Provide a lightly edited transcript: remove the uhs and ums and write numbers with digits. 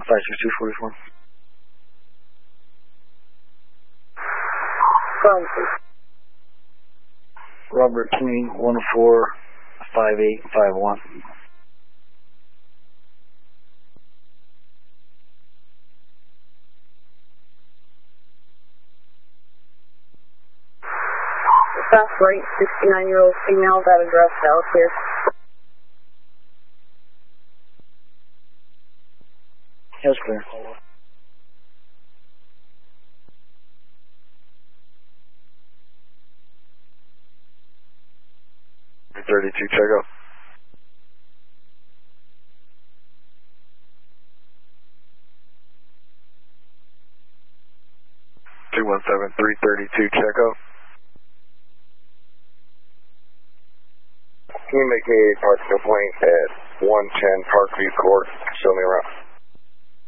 56244. Robert King, 1045851. South right, 69-year-old female, that address, now clear. Yes, clear. $32, check out. $217-332, check out. Can you make me a parking complaint at 110 Parkview Court? Show me around.